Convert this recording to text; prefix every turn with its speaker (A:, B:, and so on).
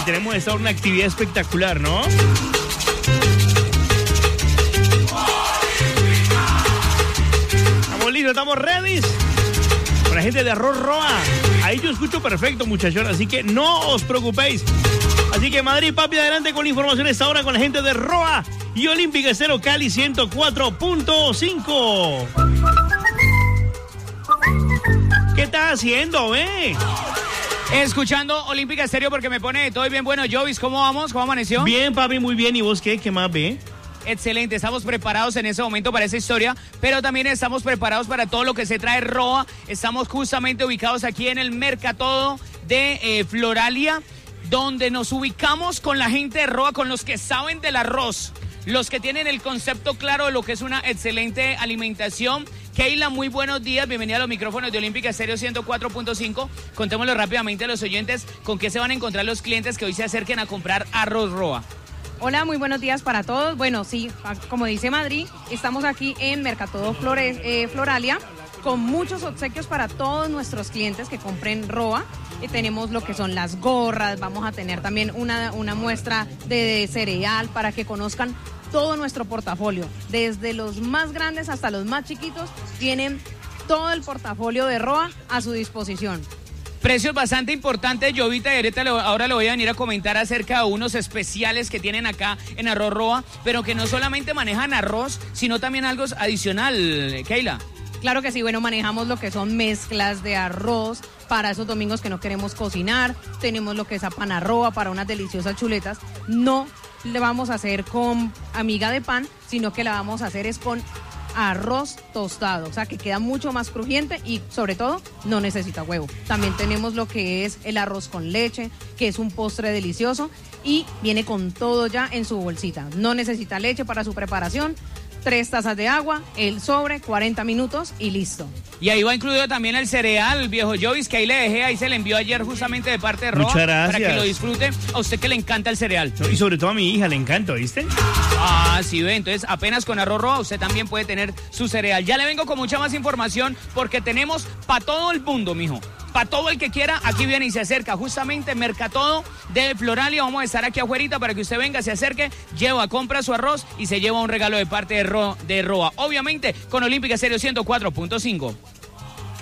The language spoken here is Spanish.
A: tenemos esta una actividad espectacular, ¿no? Estamos listos, estamos ready. Con la gente de Arroz Roa. Ahí yo escucho perfecto, muchachos, así que no os preocupéis. Así que Madrid, papi, adelante con la información esta hora con la gente de Roa y Olímpica Estéreo Cali 104.5. ¿Qué estás haciendo,
B: Escuchando Olímpica Estéreo porque me pone todo bien bueno. Jovis, ¿cómo vamos? ¿Cómo amaneció?
A: Bien, papi, muy bien. ¿Y vos qué? ¿Qué más,
B: Excelente, estamos preparados en ese momento para esa historia, pero también estamos preparados para todo lo que se trae Roa. Estamos justamente ubicados aquí en el Mercatodo de Floralia, donde nos ubicamos con la gente de Roa, con los que saben del arroz, los que tienen el concepto claro de lo que es una excelente alimentación. Keila, muy buenos días, bienvenida a los micrófonos de Olímpica Estéreo 104.5. Contémosle rápidamente a los oyentes con qué se van a encontrar los clientes que hoy se acerquen a comprar arroz Roa.
C: Hola, muy buenos días para todos. Bueno, sí, como dice Madrid, estamos aquí en Mercatodo Floralia con muchos obsequios para todos nuestros clientes que compren Roa. Tenemos lo que son las gorras, vamos a tener también una muestra de cereal para que conozcan todo nuestro portafolio. Desde los más grandes hasta los más chiquitos, tienen todo el portafolio de Roa a su disposición.
B: Precios bastante importantes, Jovita, y ahora le voy a venir a comentar acerca de unos especiales que tienen acá en Arroz Roa, pero que no solamente manejan arroz, sino también algo adicional, Keila.
C: Claro que sí, bueno, manejamos lo que son mezclas de arroz para esos domingos que no queremos cocinar, tenemos lo que es apanarroa para unas deliciosas chuletas. No le vamos a hacer con amiga de pan, sino que la vamos a hacer es con arroz tostado, o sea que queda mucho más crujiente y sobre todo no necesita huevo. También tenemos lo que es el arroz con leche, que es un postre delicioso y viene con todo ya en su bolsita. No necesita leche para su preparación, 3 tazas de agua, el sobre, 40 minutos y listo.
B: Y ahí va incluido también el cereal, viejo Jovis, que ahí le dejé, ahí se le envió ayer justamente de parte de Roa.
A: Muchas gracias.
B: Para que lo disfrute. A usted que le encanta el cereal.
A: No, y sobre todo a mi hija le encanta, ¿viste?
B: Ah, sí, ve, entonces apenas con Arroz Roa usted también puede tener su cereal. Ya le vengo con mucha más información porque tenemos para todo el mundo, mijo. Para todo el que quiera, aquí viene y se acerca. Justamente Mercatodo de Floralia, vamos a estar aquí afuera para que usted venga, se acerque, compra su arroz y se lleva un regalo de parte de Roa. Obviamente con Olímpica Estéreo 104.5.